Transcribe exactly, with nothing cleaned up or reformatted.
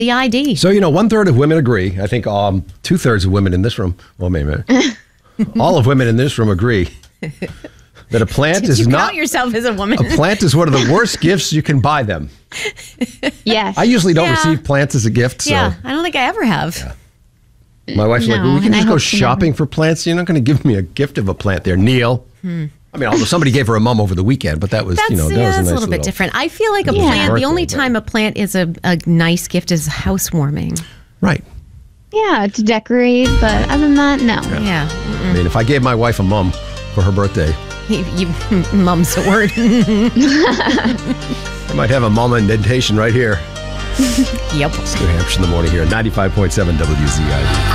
the I D. So, you know, one third of women agree. I think um, two thirds of women in this room, well, maybe all of women in this room agree that a plant Did is you not. count yourself as a woman? A plant is one of the worst gifts you can buy them. Yes. I usually don't Yeah. receive plants as a gift. So Yeah, I don't think I ever have. my wife's like, No, well, we can and I just go hope to shopping for plants. You're not going to give me a gift of a plant there, Neil. Hmm. I mean, although somebody gave her a mum over the weekend, but that was, That's, you know, that yeah, was a that's nice a little bit different. I feel like a Yeah. plant, the Birthday, only but- time a plant is a, a nice gift is housewarming. Right. Yeah, to decorate, but other than that, no. Yeah. I mean, if I gave my wife a mum for her birthday, You, you, mum's the word. I might have a mum indentation right here. Yep. It's New Hampshire in the morning here at ninety-five point seven W Z I D.